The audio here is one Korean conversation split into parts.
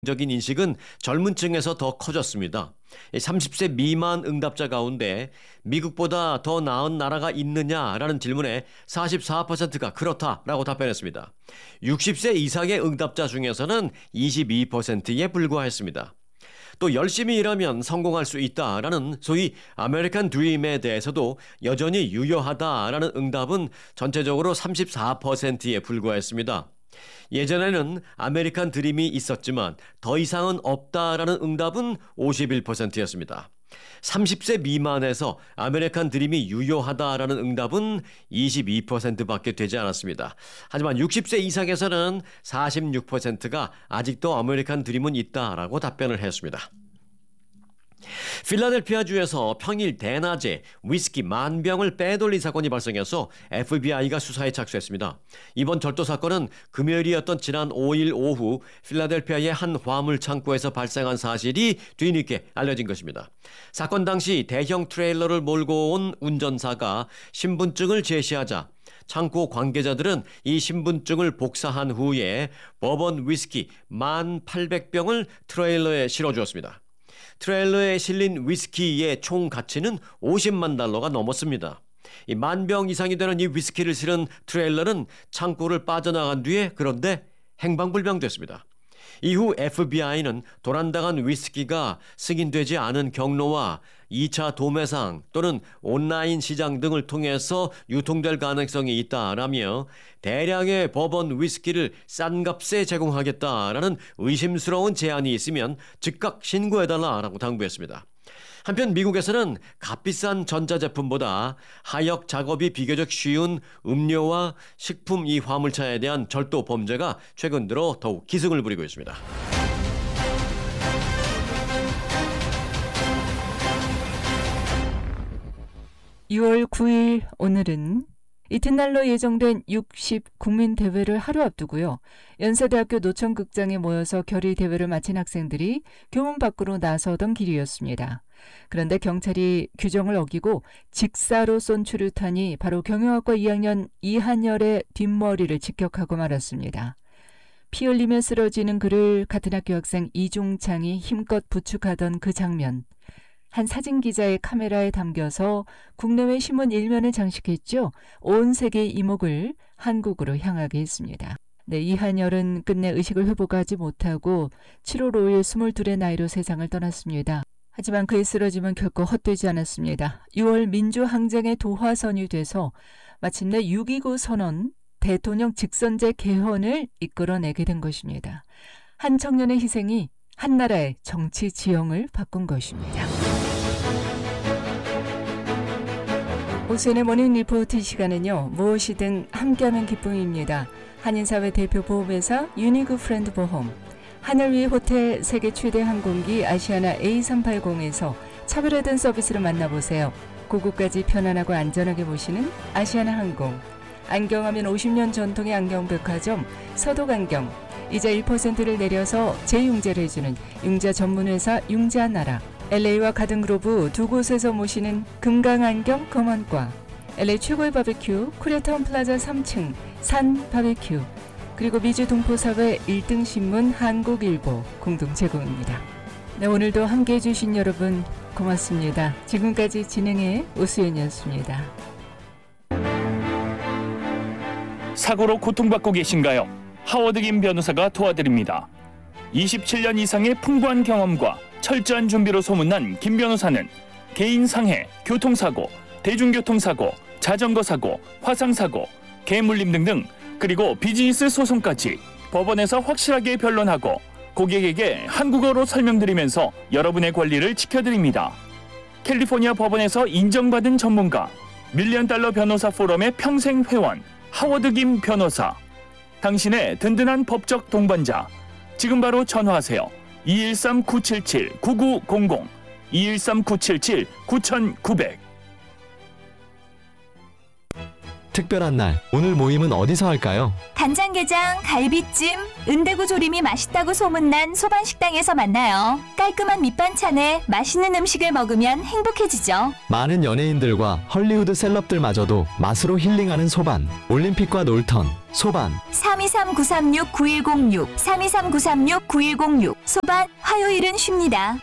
적인 인식은 젊은 층에서 더 커졌습니다. 30세 미만 응답자 가운데 미국보다 더 나은 나라가 있느냐라는 질문에 44%가 그렇다라고 답변했습니다. 60세 이상의 응답자 중에서는 22%에 불과했습니다. 또 열심히 일하면 성공할 수 있다라는 소위 아메리칸 드림에 대해서도 여전히 유효하다라는 응답은 전체적으로 34%에 불과했습니다. 예전에는 아메리칸 드림이 있었지만 더 이상은 없다라는 응답은 51%였습니다. 30세 미만에서 아메리칸 드림이 유효하다라는 응답은 22%밖에 되지 않았습니다. 하지만 60세 이상에서는 46%가 아직도 아메리칸 드림은 있다라고 답변을 했습니다. 필라델피아주에서 평일 대낮에 위스키 10,000병을 빼돌린 사건이 발생해서 FBI가 수사에 착수했습니다. 이번 절도 사건은 금요일이었던 지난 5일 오후 필라델피아의 한 화물 창고에서 발생한 사실이 뒤늦게 알려진 것입니다. 사건 당시 대형 트레일러를 몰고 온 운전사가 신분증을 제시하자 창고 관계자들은 이 신분증을 복사한 후에 버번 위스키 1,800병을 트레일러에 실어주었습니다. 트레일러에 실린 위스키의 총 가치는 $50만 넘었습니다. 이 10,000병 이상이 되는 이 위스키를 실은 트레일러는 창고를 빠져나간 뒤에 그런데 행방불명됐습니다. 이후 FBI는 도난당한 위스키가 승인되지 않은 경로와 2차 도매상 또는 온라인 시장 등을 통해서 유통될 가능성이 있다라며 대량의 버번 위스키를 싼 값에 제공하겠다라는 의심스러운 제안이 있으면 즉각 신고해달라고 당부했습니다. 한편 미국에서는 값비싼 전자제품보다 하역 작업이 비교적 쉬운 음료와 식품 이 화물차에 대한 절도 범죄가 최근 들어 더욱 기승을 부리고 있습니다. (6월 9일) 오늘은 이튿날로 예정된 60 국민대회를 하루 앞두고요. 연세대학교 노천극장에 모여서 결의대회를 마친 학생들이 교문 밖으로 나서던 길이었습니다. 그런데 경찰이 규정을 어기고 직사로 쏜 추류탄이 바로 경영학과 2학년 이한열의 뒷머리를 직격하고 말았습니다. 피 흘리며 쓰러지는 그를 같은 학교 학생 이종창이 힘껏 부축하던 그 장면. 한 사진기자의 카메라에 담겨서 국내외 신문 일면을 장식했죠. 온 세계의 이목을 한국으로 향하게 했습니다. 네, 이한열은 끝내 의식을 회복하지 못하고 7월 5일 22의 나이로 세상을 떠났습니다. 하지만 그의 쓰러짐은 결코 헛되지 않았습니다. 6월 민주항쟁의 도화선이 돼서 마침내 6.29 선언, 대통령 직선제 개헌을 이끌어내게 된 것입니다. 한 청년의 희생이 한 나라의 정치 지형을 바꾼 것입니다. 오수연의 모닝 리포트 시간은요. 무엇이든 함께하면 기쁨입니다. 한인사회 대표 보험회사 유니그 프렌드 보험, 하늘 위의 호텔 세계 최대 항공기 아시아나 A380에서 차별화된 서비스를 만나보세요. 고국까지 편안하고 안전하게 모시는 아시아나 항공, 안경하면 50년 전통의 안경백화점 서독안경, 이자 1%를 내려서 재융자를 해주는 융자 전문회사 융자나라, LA와 가든그로브 두 곳에서 모시는 금강안경 검안과, LA 최고의 바베큐 코리아타운 플라자 3층 산 바베큐, 그리고 미주 동포사회 1등 신문 한국일보 공동 제공입니다. 네, 오늘도 함께해 주신 여러분 고맙습니다. 지금까지 진행의 오수연이었습니다. 사고로 고통받고 계신가요? 하워드 김 변호사가 도와드립니다. 27년 이상의 풍부한 경험과 철저한 준비로 소문난 김 변호사는 개인 상해, 교통사고, 대중교통사고, 자전거 사고, 화상사고, 개물림 등등, 그리고 비즈니스 소송까지 법원에서 확실하게 변론하고 고객에게 한국어로 설명드리면서 여러분의 권리를 지켜드립니다. 캘리포니아 법원에서 인정받은 전문가, $1,000,000 변호사 포럼의 평생 회원, 하워드 김 변호사. 당신의 든든한 법적 동반자. 지금 바로 전화하세요. 213-977-9900, 213-977-9900. 특별한 날, 오늘 모임은 어디서 할까요? 간장게장, 갈비찜, 은대구 조림이 맛있다고 소문난 소반식당에서 만나요. 깔끔한 밑반찬에 맛있는 음식을 먹으면 행복해지죠. 많은 연예인들과 헐리우드 셀럽들마저도 맛으로 힐링하는 소반. 올림픽과 놀턴, 소반. 323-936-9106, 323-936-9106. 소반, 화요일은 쉽니다.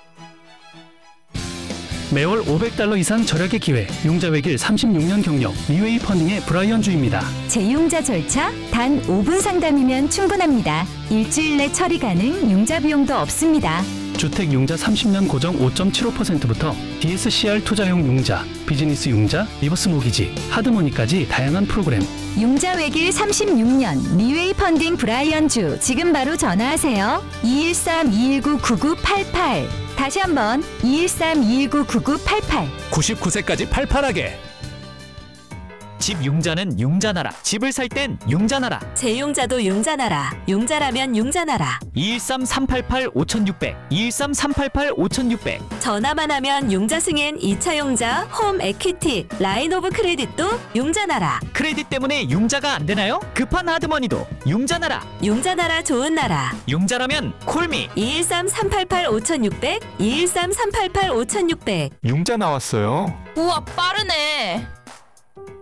매월 $500 이상 절약의 기회, 융자 외길 36년 경력, 리웨이 펀딩의 브라이언 주입니다. 재융자 절차 단 5분 상담이면 충분합니다. 일주일 내 처리 가능, 융자 비용도 없습니다. 주택 융자 30년 고정 5.75%부터 DSCR 투자용 융자, 비즈니스 융자, 리버스 모기지, 하드머니까지 다양한 프로그램. 융자 외길 36년 리웨이 펀딩 브라이언 주. 지금 바로 전화하세요. 213-219-9988. 다시 한번 213-219-9988. 99세까지 팔팔하게. 집 융자는 융자나라. 집을 살 땐 융자나라. 재융자도 융자나라. 융자라면 융자나라. 213-388-5600. 213-388-5600. 전화만 하면 융자 승인 2차 융자, 홈 에퀴티, 라인 오브 크레딧도 융자나라. 크레딧 때문에 융자가 안 되나요? 급한 하드머니도 융자나라. 융자나라 좋은 나라. 융자라면 콜미. 213-388-5600, 213-388-5600. 융자 나왔어요. 우와, 빠르네.